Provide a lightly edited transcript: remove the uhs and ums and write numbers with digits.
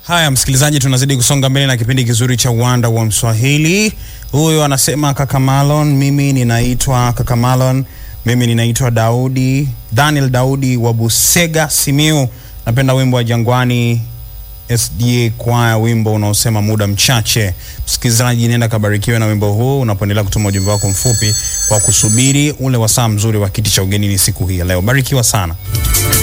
Haya msikilizaji, tunazidi kusonga mbele na kipindi kizuri cha Uwanda wa Mswahili. Huyo anasema Kaka Malon, mimi ninaitwa Kaka Malon, mimi ninaitwa Daniel Daudi wa Busega, Simiu. Napenda wimbo wa Jangwani SDA Choir, wimbo unaosema muda mchache. Msikilizaji, nenda kabarikiwe na wimbo huu unapoendelea kutuma ujumbe wako mfupi kwa kusubiri ule wasaa mzuri wa kiti cha ugenini siku hii leo. Barikiwa sana.